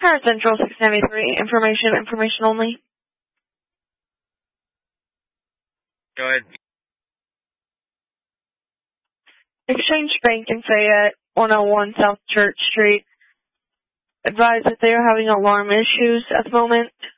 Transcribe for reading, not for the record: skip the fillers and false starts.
Power Central 693. Information only. Go ahead. Exchange Bank in Fayette, 101 South Church Street, advised that they are having alarm issues at the moment.